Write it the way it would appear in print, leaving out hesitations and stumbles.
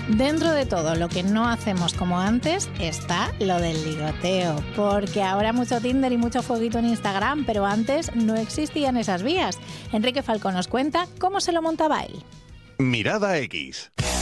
Dentro de todo lo que no hacemos como antes está lo del ligoteo, porque ahora mucho Tinder y mucho fueguito en Instagram, pero antes no existían esas vías. Enrique Falcón nos cuenta cómo se lo montaba él. Mirada X.